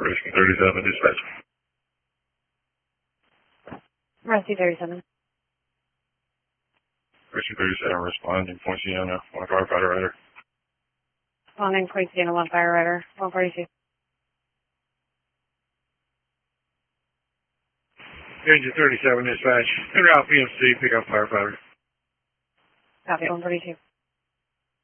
Rescue 37, dispatch. Rescue 37. Rescue 37, responding, Point Sienna, one firefighter rider. Responding, Point Sienna, one fire rider, 142. Engine 37, dispatch. En route PMC, pick up firefighter. Copy, 142.